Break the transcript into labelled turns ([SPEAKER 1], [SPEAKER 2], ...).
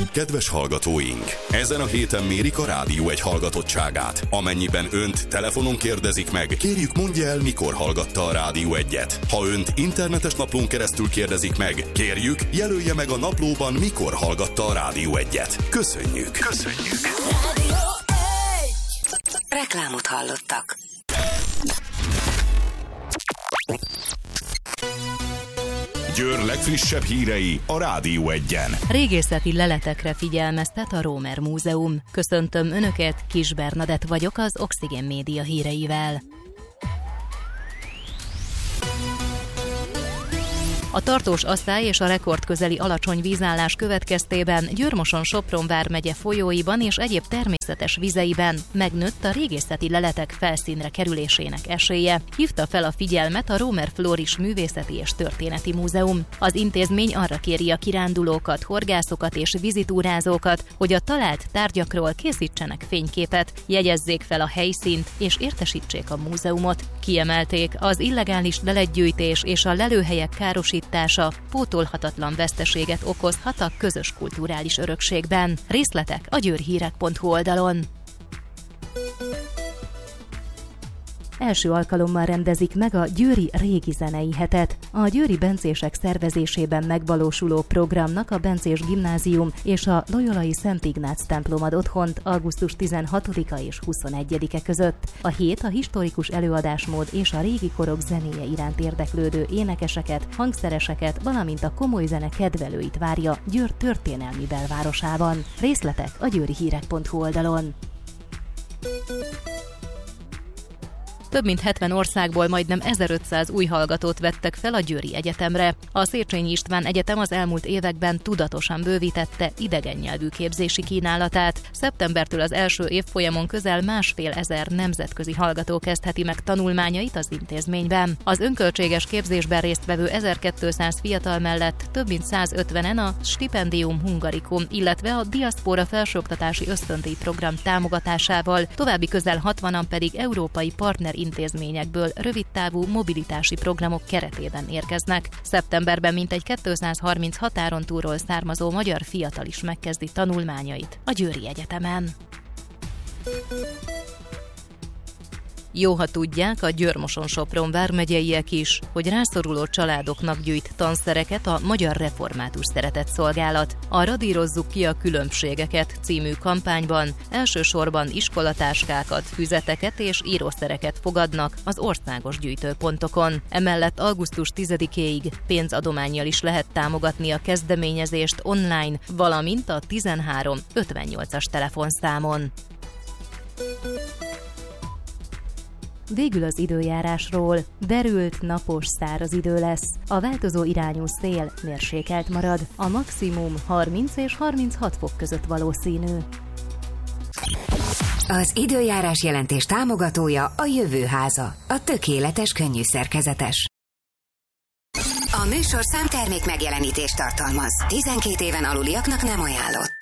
[SPEAKER 1] Kedves hallgatóink! Ezen a héten mérik a Rádió Egy hallgatottságát. Amennyiben önt telefonon kérdezik meg, kérjük mondja el, mikor hallgatta a Rádió Egyet. Ha önt internetes naplón keresztül kérdezik meg, kérjük jelölje meg a naplóban, mikor hallgatta a Rádió Egyet. Köszönjük! Köszönjük!
[SPEAKER 2] Rádió Egy! Reklámot hallottak.
[SPEAKER 1] Győr legfrissebb hírei a Rádió Egyen.
[SPEAKER 3] Régészeti leletekre figyelmeztet a Rómer Múzeum. Köszöntöm Önöket, Kis Bernadett vagyok az Oxigén Média híreivel. A tartós asszály és a rekordközeli alacsony vízállás következtében Győr-Moson-Sopron vármegye folyóiban és egyéb természetes vizeiben megnőtt a régészeti leletek felszínre kerülésének esélye. Hívta fel a figyelmet a Rómer Floris Művészeti és Történeti Múzeum. Az intézmény arra kéri a kirándulókat, horgászokat és vizitúrázókat, hogy a talált tárgyakról készítsenek fényképet, jegyezzék fel a helyszínt és értesítsék a múzeumot. Kiemelték, az illegális leletgyűjtés és a lelőhelyek károsítása pótolhatatlan veszteséget okozhat a közös kulturális örökségben. Részletek a győrhírek.hu oldalon. Első alkalommal rendezik meg a Győri Régi Zenei Hetet. A győri bencések szervezésében megvalósuló programnak a Bencés Gimnázium és a Loyolai Szent Ignác templom ad otthont augusztus 16-a és 21-e között. A hét a historikus előadásmód és a régi korok zenéje iránt érdeklődő énekeseket, hangszereseket, valamint a komoly zene kedvelőit várja Győr történelmi belvárosában. Részletek a győrihírek.hu oldalon. Több mint 70 országból majdnem 1500 új hallgatót vettek fel a Győri Egyetemre. A Széchenyi István Egyetem az elmúlt években tudatosan bővítette idegen nyelvű képzési kínálatát. Szeptembertől az első évfolyamon közel 1500 nemzetközi hallgató kezdheti meg tanulmányait az intézményben. Az önköltséges képzésben résztvevő 1200 fiatal mellett több mint 150-en a Stipendium Hungarikum, illetve a Diaszpora felsőoktatási ösztöndíj program támogatásával, további közel 60-an pedig európai partner intézményekből rövidtávú mobilitási programok keretében érkeznek. Szeptemberben mintegy 230 határon túlról származó magyar fiatal is megkezdi tanulmányait a Győri Egyetemen. Jó, ha tudják a Győr-Moson-Sopron vármegyeiek is, hogy rászoruló családoknak gyűjt tanszereket a Magyar Református Szeretetszolgálat. A Radírozzuk ki a különbségeket című kampányban elsősorban iskolatáskákat, füzeteket és írószereket fogadnak az országos gyűjtőpontokon. Emellett augusztus 10-éig pénzadománnyal is lehet támogatni a kezdeményezést online, valamint a 13 58-as telefonszámon. Végül az időjárásról. Derült, napos, száraz idő lesz. A változó irányú szél mérsékelt marad. A maximum 30 és 36 fok között valószínű.
[SPEAKER 2] Az időjárás jelentés támogatója a Jövőháza, a tökéletes könnyű szerkezetes. A műsor számtermék megjelenítést tartalmaz. 12 éven aluliaknak nem ajánlott.